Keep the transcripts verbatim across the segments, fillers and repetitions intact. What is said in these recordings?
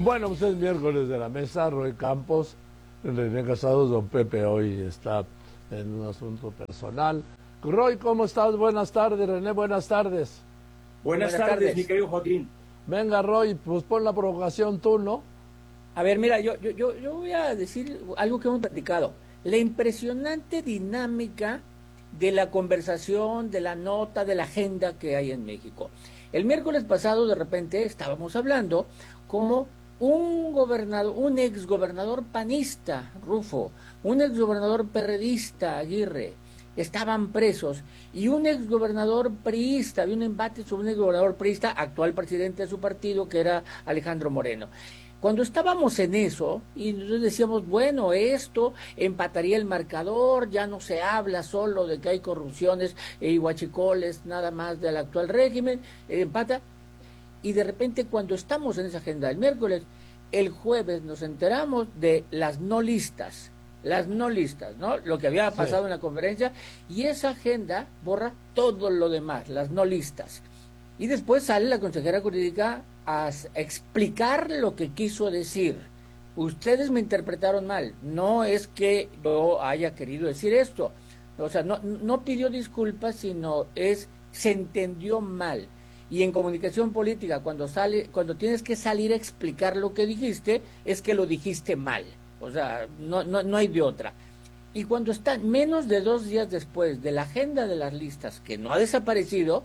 Bueno, pues es miércoles de la mesa, Roy Campos, René Casados, don Pepe hoy está en un asunto personal. Roy, ¿cómo estás? Buenas tardes, René, buenas tardes. Buenas, buenas tardes, tardes, mi querido Joaquín. Venga, Roy, pues pon la provocación tú, ¿no? A ver, mira, yo, yo, yo, yo voy a decir algo que hemos platicado. La impresionante dinámica de la conversación, de la nota, de la agenda que hay en México. El miércoles pasado, de repente, estábamos hablando como un gobernador, un exgobernador panista, Rufo, un exgobernador perredista, Aguirre, estaban presos, y un exgobernador priista, había un embate sobre un exgobernador priista, actual presidente de su partido, que era Alejandro Moreno. Cuando estábamos en eso, y nosotros decíamos, bueno, esto empataría el marcador, ya no se habla solo de que hay corrupciones y huachicoles, nada más del actual régimen, empata. Y de repente, cuando estamos en esa agenda el miércoles, el jueves nos enteramos de las no listas, las no listas, ¿no? Lo que había pasado sí. en la conferencia, y esa agenda borra todo lo demás, las no listas. Y después sale la consejera jurídica a explicar lo que quiso decir. Ustedes me interpretaron mal, no es que yo haya querido decir esto. O sea, no, no pidió disculpas, sino es, se entendió mal. Y en comunicación política, cuando sale, cuando tienes que salir a explicar lo que dijiste, es que lo dijiste mal. O sea, no, no, no hay de otra. Y cuando está menos de dos días después de la agenda de las listas, que no ha desaparecido,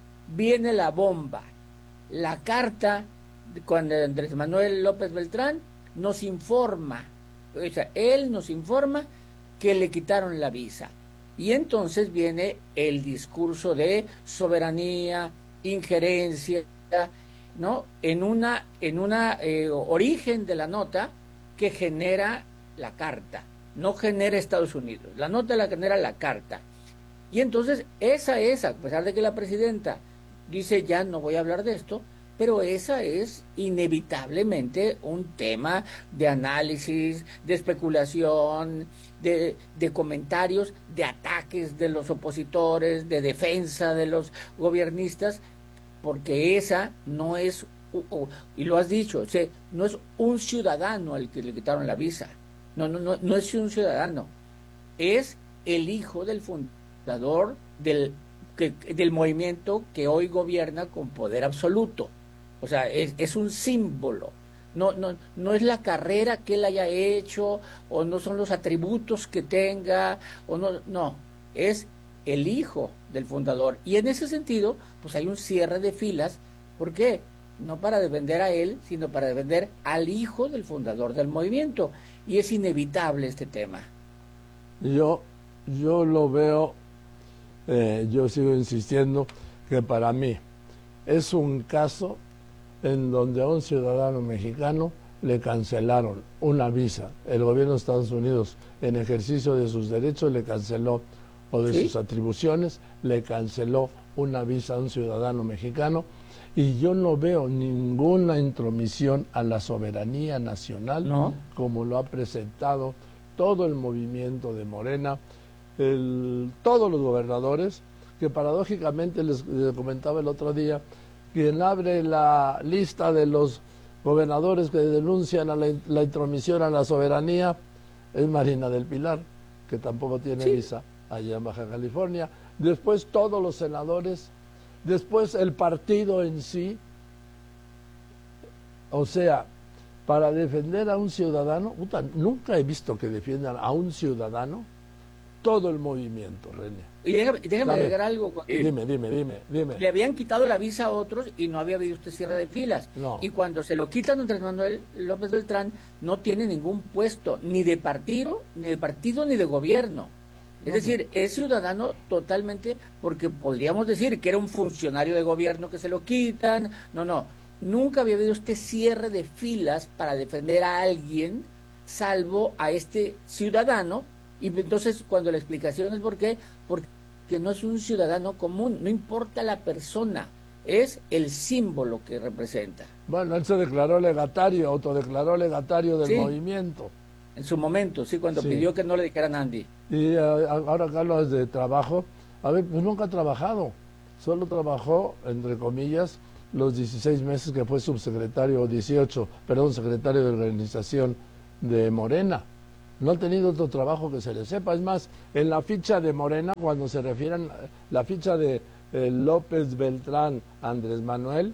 viene la bomba. La carta, cuando Andrés Manuel López Beltrán nos informa, o sea, él nos informa que le quitaron la visa. Y entonces viene el discurso de soberanía, injerencia, ¿no? En una, en una eh, origen de la nota que genera la carta, no genera Estados Unidos. La nota la genera la carta. Y entonces esa es, a pesar de que la presidenta dice ya no voy a hablar de esto, pero esa es inevitablemente un tema de análisis, de especulación, de, de comentarios, de ataques de los opositores, de defensa de los gobiernistas, porque esa no es, y lo has dicho, o sea, no es un ciudadano al que le quitaron la visa, no, no, no, no es un ciudadano, es el hijo del fundador del Que, del movimiento que hoy gobierna con poder absoluto. O sea, es, es un símbolo. No, no, no es la carrera que él haya hecho, o no son los atributos que tenga, o no, no, es el hijo del fundador. Y en ese sentido, pues hay un cierre de filas. ¿Por qué? No para defender a él, sino para defender al hijo del fundador del movimiento. Y es inevitable este tema. Yo, yo lo veo... Eh, yo sigo insistiendo que para mí es un caso en donde a un ciudadano mexicano le cancelaron una visa. El gobierno de Estados Unidos, en ejercicio de sus derechos, le canceló, o de ¿Sí? sus atribuciones, le canceló una visa a un ciudadano mexicano, y yo no veo ninguna intromisión a la soberanía nacional, ¿no? Como lo ha presentado todo el movimiento de Morena, El, todos los gobernadores, que paradójicamente les, les comentaba el otro día, quien abre la lista de los gobernadores que denuncian a la, la intromisión a la soberanía es Marina del Pilar, que tampoco tiene sí. visa allá en Baja California. Después todos los senadores, después el partido en sí. O sea, para defender a un ciudadano, puta, nunca he visto que defiendan a un ciudadano todo el movimiento, René. Y déjame, déjame agregar algo. Eh, dime, dime, dime, dime. Le habían quitado la visa a otros y no había habido este cierre de filas. No. Y cuando se lo quitan a Andrés Manuel López Beltrán, no tiene ningún puesto, ni de partido, ni de partido, ni de gobierno. Es no, decir, no. es ciudadano totalmente, porque podríamos decir que era un funcionario de gobierno que se lo quitan. No, no. Nunca había habido este cierre de filas para defender a alguien, salvo a este ciudadano. Y entonces, cuando la explicación es por qué, porque no es un ciudadano común, no importa la persona, es el símbolo que representa. Bueno, él se declaró legatario, autodeclaró legatario del sí, movimiento. En su momento, sí, cuando sí. pidió que no le dijeran a Andy. Y uh, ahora que hablas de trabajo, a ver, pues nunca ha trabajado, solo trabajó, entre comillas, los dieciséis meses que fue subsecretario, o dieciocho, perdón, secretario de organización de Morena. No ha tenido otro trabajo que se le sepa. Es más, en la ficha de Morena, cuando se refieren, la ficha de eh, López Beltrán Andrés Manuel,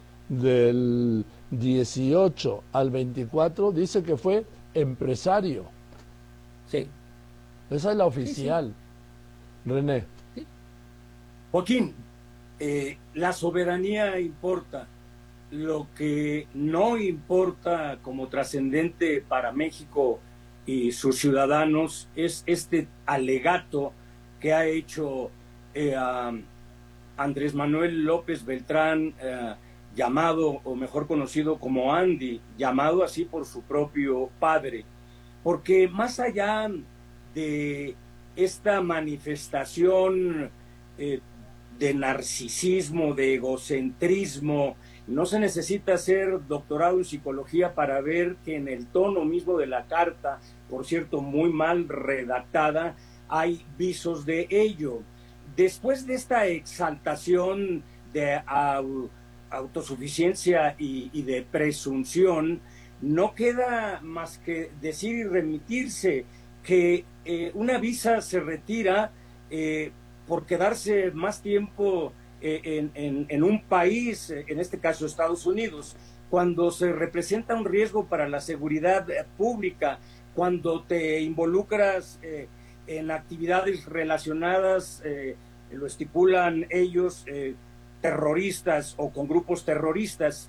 del dieciocho al veinticuatro, dice que fue empresario. Sí. Esa es la oficial. Sí, sí. René. Sí. Joaquín, eh, la soberanía importa. Lo que no importa como trascendente para México y sus ciudadanos es este alegato que ha hecho eh, a Andrés Manuel López Beltrán, eh, llamado, o mejor conocido como Andy, llamado así por su propio padre. Porque más allá de esta manifestación eh, de narcisismo, de egocentrismo, no se necesita hacer doctorado en psicología para ver que en el tono mismo de la carta, por cierto, muy mal redactada, hay visos de ello. Después de esta exaltación de uh, autosuficiencia y, y de presunción, no queda más que decir y remitirse que eh, una visa se retira eh, por quedarse más tiempo eh, en, en, en un país, en este caso Estados Unidos, cuando se representa un riesgo para la seguridad pública, cuando te involucras eh, en actividades relacionadas, eh, lo estipulan ellos, eh, terroristas o con grupos terroristas.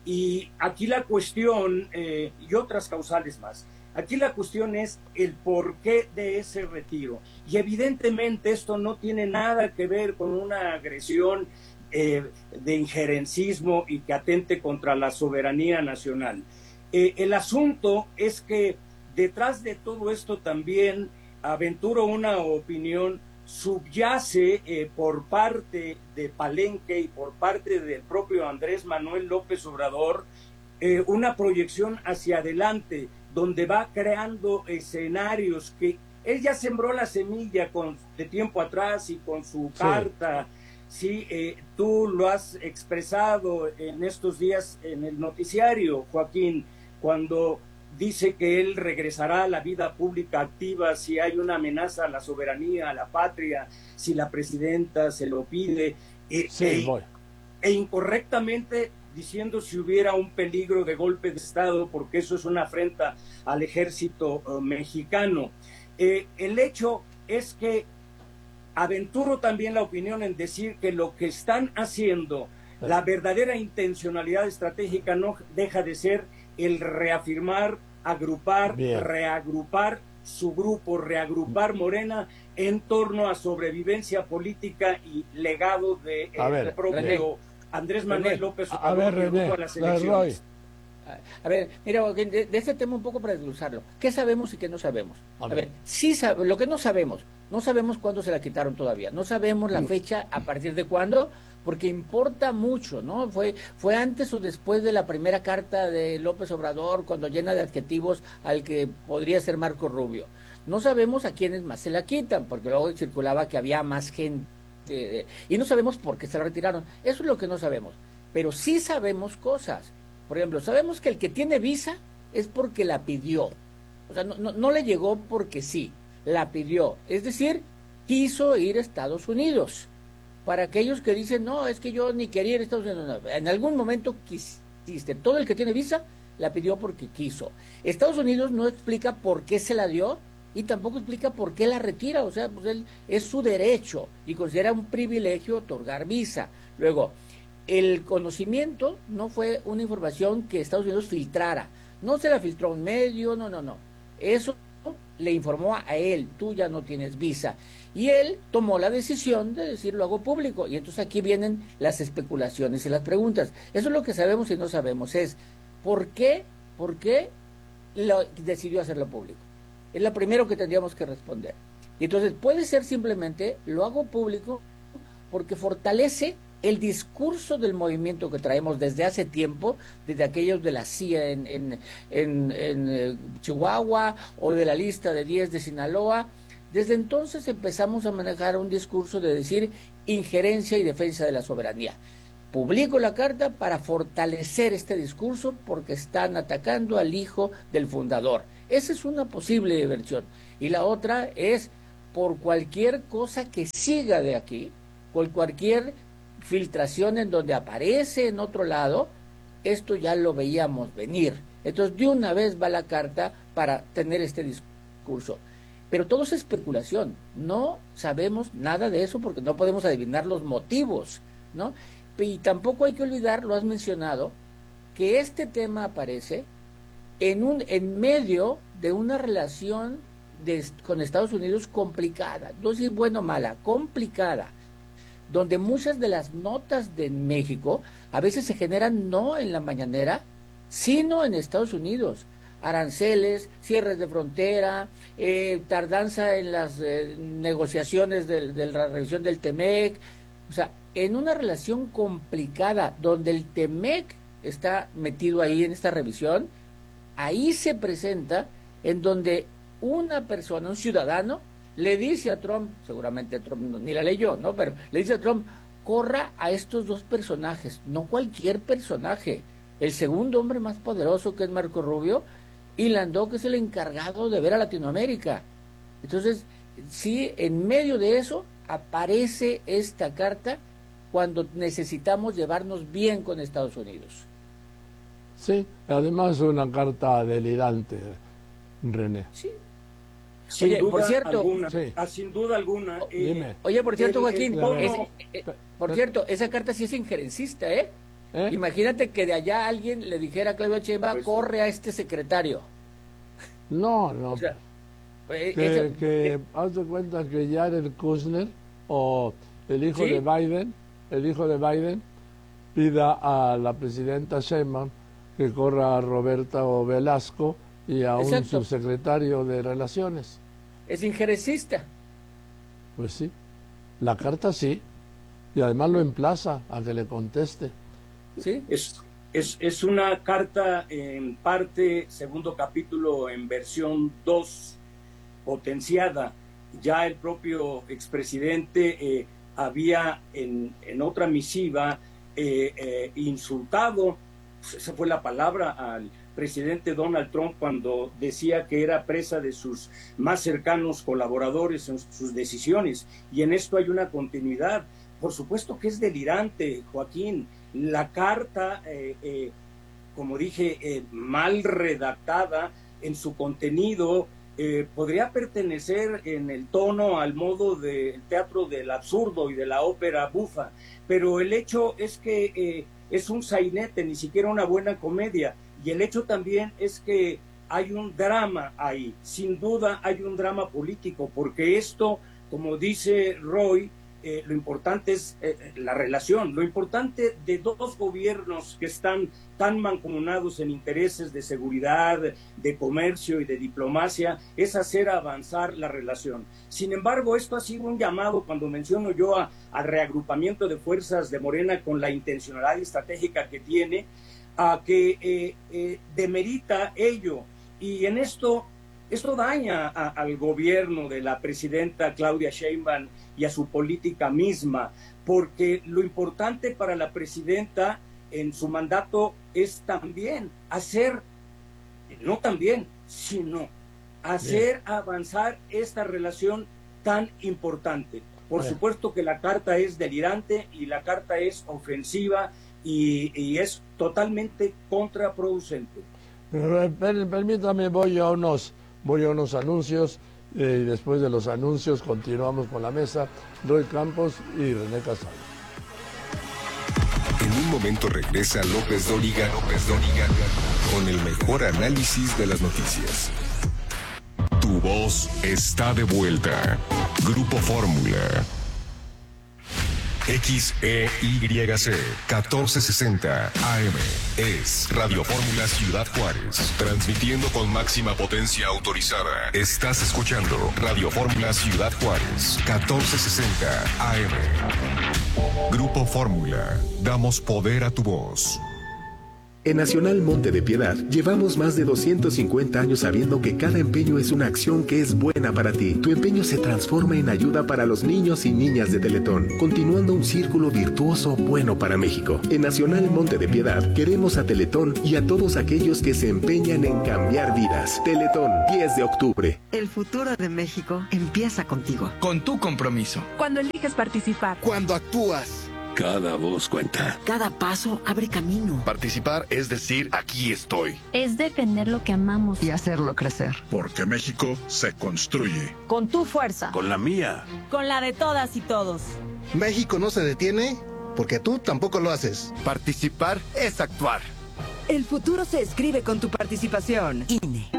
Y aquí la cuestión, eh, y otras causales más, aquí la cuestión es el porqué de ese retiro. Y evidentemente esto no tiene nada que ver con una agresión eh, de injerencismo y que atente contra la soberanía nacional. Eh, el asunto es que detrás de todo esto también, aventuro una opinión, subyace eh, por parte de Palenque y por parte del propio Andrés Manuel López Obrador eh, una proyección hacia adelante, donde va creando escenarios que él ya sembró la semilla con, de tiempo atrás y con su sí. carta. Sí, eh, tú lo has expresado en estos días en el noticiario, Joaquín, cuando dice que él regresará a la vida pública activa si hay una amenaza a la soberanía, a la patria, si la presidenta se lo pide, eh, sí, e, e incorrectamente diciendo si hubiera un peligro de golpe de Estado, porque eso es una afrenta al ejército uh, mexicano. Eh, el hecho es que aventuro también la opinión en decir que lo que están haciendo, la verdadera intencionalidad estratégica no deja de ser el reafirmar, agrupar, Bien. reagrupar su grupo, reagrupar Morena en torno a sobrevivencia política y legado de el ver, propio René. Andrés Manuel René. López Obrador, a ver, René, a las elecciones. A ver, mira, de, de este tema un poco para desglosarlo. ¿Qué sabemos y qué no sabemos? A, a ver, ver sí sab lo que no sabemos, no sabemos cuándo se la quitaron todavía, no sabemos la fecha a partir de cuándo, porque importa mucho, ¿no? Fue, fue antes o después de la primera carta de López Obrador, cuando llena de adjetivos al que podría ser Marco Rubio. No sabemos a quiénes más se la quitan, porque luego circulaba que había más gente, eh, y no sabemos por qué se la retiraron. Eso es lo que no sabemos, pero sí sabemos cosas. Por ejemplo, sabemos que el que tiene visa es porque la pidió. O sea, no, no, no le llegó porque sí, la pidió. Es decir, quiso ir a Estados Unidos. Para aquellos que dicen, no, es que yo ni quería ir a Estados Unidos. No, en algún momento quisiste. Todo el que tiene visa la pidió porque quiso. Estados Unidos no explica por qué se la dio y tampoco explica por qué la retira. O sea, pues él, es su derecho y considera un privilegio otorgar visa. Luego, el conocimiento no fue una información que Estados Unidos filtrara. No se la filtró un medio, no, no, no. Eso le informó a él, tú ya no tienes visa. Y él tomó la decisión de decir, lo hago público. Y entonces aquí vienen las especulaciones y las preguntas. Eso es lo que sabemos y no sabemos. Es, ¿por qué, por qué lo, decidió hacerlo público? Es lo primero que tendríamos que responder. Y entonces puede ser simplemente, lo hago público porque fortalece el discurso del movimiento que traemos desde hace tiempo, desde aquellos de la C I A en, en, en, en eh, Chihuahua o de la lista de diez de Sinaloa. Desde entonces empezamos a manejar un discurso de decir injerencia y defensa de la soberanía. publico la carta para fortalecer este discurso porque están atacando al hijo del fundador. Esa es una posible versión. Y la otra es por cualquier cosa que siga de aquí, por cualquier filtración en donde aparece en otro lado, esto ya lo veíamos venir. Entonces, de una vez va la carta para tener este discurso. Pero todo es especulación. No sabemos nada de eso porque no podemos adivinar los motivos, ¿no? Y tampoco hay que olvidar, lo has mencionado, que este tema aparece en un en medio de una relación de, con Estados Unidos complicada, no decir bueno o mala, complicada, donde muchas de las notas de México a veces se generan no en la mañanera, sino en Estados Unidos. Aranceles, cierres de frontera, eh, tardanza en las eh, negociaciones de, de la revisión del Temec, o sea, en una relación complicada donde el Temec está metido ahí en esta revisión, ahí se presenta en donde una persona, un ciudadano, le dice a Trump, seguramente Trump no, ni la leyó, ¿no? Pero le dice a Trump, corra a estos dos personajes, no cualquier personaje, el segundo hombre más poderoso que es Marco Rubio, y Landó, que es el encargado de ver a Latinoamérica. Entonces, sí, en medio de eso aparece esta carta cuando necesitamos llevarnos bien con Estados Unidos. Sí, además es una carta delirante, René. Sí. Sin Oye, duda por cierto, alguna, sí. ah, sin duda alguna. Oh, eh, dime. Oye, por cierto, el- el Joaquín, tono- es- eh, por cierto, esa carta sí es injerencista, ¿eh? ¿Eh? Imagínate que de allá alguien le dijera a Claudio Sheinbaum, Pues sí. corre a este secretario. No, no. O sea, eh, que, eso- que haz de cuenta que Jared Kushner o el hijo ¿Sí? de Biden, el hijo de Biden, pida a la presidenta Sheinbaum que corra a Roberto Velasco y a un Exacto. subsecretario de Relaciones. es injerencista. Pues sí, la carta sí, y además lo emplaza a que le conteste. ¿Sí? Es, es, es una carta en parte, segundo capítulo en versión dos, potenciada. Ya el propio expresidente eh, había en, en otra misiva eh, eh, insultado, esa fue la palabra, al presidente Donald Trump cuando decía que era presa de sus más cercanos colaboradores en sus decisiones. Y en esto hay una continuidad. Por supuesto que es delirante, Joaquín. La carta, eh, eh, como dije, eh, mal redactada en su contenido, eh, podría pertenecer en el tono al modo del teatro del absurdo y de la ópera bufa, pero el hecho es que eh, es un sainete, ni siquiera una buena comedia, y el hecho también es que hay un drama ahí, sin duda hay un drama político, porque esto, como dice Roy, Eh, lo importante es eh, la relación, lo importante de dos gobiernos que están tan mancomunados en intereses de seguridad, de comercio y de diplomacia, es hacer avanzar la relación. Sin embargo, esto ha sido un llamado, cuando menciono yo a, al reagrupamiento de fuerzas de Morena con la intencionalidad estratégica que tiene, a que eh, eh, demerita ello. Y en esto, esto daña a, al gobierno de la presidenta Claudia Sheinbaum y a su política misma, porque lo importante para la presidenta en su mandato es también hacer, no también, sino hacer Bien. avanzar esta relación tan importante. Por Bien. supuesto que la carta es delirante y la carta es ofensiva y, y es totalmente contraproducente. Permítame, voy a unos, voy a unos anuncios. Y eh, después de los anuncios continuamos con la mesa. Roy Campos y René Casal. En un momento regresa López Dóriga, López Dóriga con el mejor análisis de las noticias. Tu voz está de vuelta. Grupo Fórmula. X E Y C catorce sesenta A M es Radio Fórmula Ciudad Juárez, transmitiendo con máxima potencia autorizada. Estás escuchando Radio Fórmula Ciudad Juárez, catorce sesenta A M. Grupo Fórmula, damos poder a tu voz. En Nacional Monte de Piedad llevamos más de doscientos cincuenta años sabiendo que cada empeño es una acción que es buena para ti. Tu empeño se transforma en ayuda para los niños y niñas de Teletón, continuando un círculo virtuoso bueno para México. En Nacional Monte de Piedad queremos a Teletón y a todos aquellos que se empeñan en cambiar vidas. Teletón, diez de octubre. El futuro de México empieza contigo. Con tu compromiso. Cuando eliges participar. Cuando actúas. Cada voz cuenta. Cada paso abre camino. Participar es decir, aquí estoy. Es defender lo que amamos. Y hacerlo crecer. Porque México se construye. Con tu fuerza. Con la mía. Con la de todas y todos. México no se detiene porque tú tampoco lo haces. Participar es actuar. El futuro se escribe con tu participación. I N E.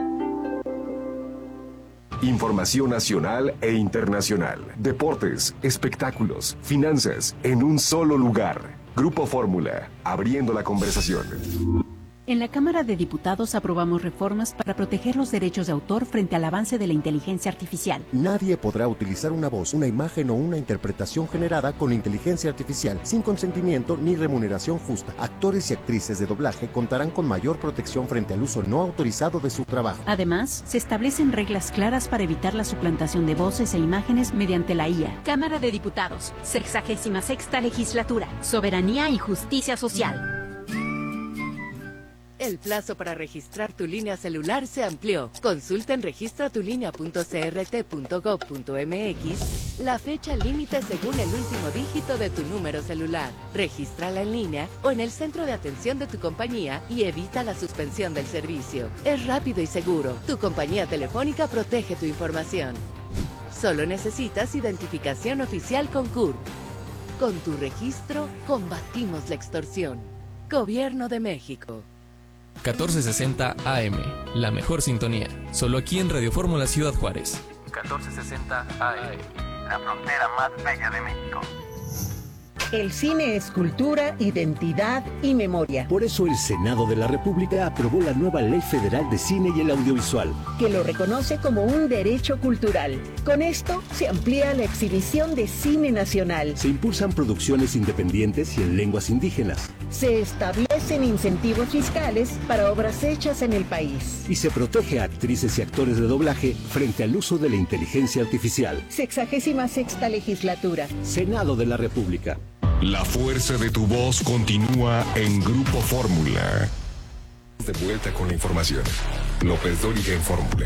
Información nacional e internacional, deportes, espectáculos, finanzas, en un solo lugar. Grupo Fórmula, abriendo la conversación. En la Cámara de Diputados aprobamos reformas para proteger los derechos de autor frente al avance de la inteligencia artificial. Nadie podrá utilizar una voz, una imagen o una interpretación generada con inteligencia artificial sin consentimiento ni remuneración justa. Actores y actrices de doblaje contarán con mayor protección frente al uso no autorizado de su trabajo. Además, se establecen reglas claras para evitar la suplantación de voces e imágenes mediante la I A. Cámara de Diputados, sexagésima sexta legislatura, soberanía y justicia social. El plazo para registrar tu línea celular se amplió. Consulta en registra tu línea punto c r t punto gov punto m x la fecha límite según el último dígito de tu número celular. Regístrala en línea o en el centro de atención de tu compañía y evita la suspensión del servicio. Es rápido y seguro. Tu compañía telefónica protege tu información. Solo necesitas identificación oficial con C U R P. Con tu registro, combatimos la extorsión. Gobierno de México. catorce sesenta A M, la mejor sintonía. Solo aquí en Radio Fórmula Ciudad Juárez. catorce sesenta A M, la frontera más bella de México. El cine es cultura, identidad y memoria. Por eso el Senado de la República aprobó la nueva Ley Federal de Cine y el Audiovisual, que lo reconoce como un derecho cultural. Con esto se amplía la exhibición de cine nacional. Se impulsan producciones independientes y en lenguas indígenas. Se establecen incentivos fiscales para obras hechas en el país. Y se protege a actrices y actores de doblaje frente al uso de la inteligencia artificial. Sexagésima sexta legislatura. Senado de la República. La fuerza de tu voz continúa en Grupo Fórmula. De vuelta con la información. López Dóriga en Fórmula.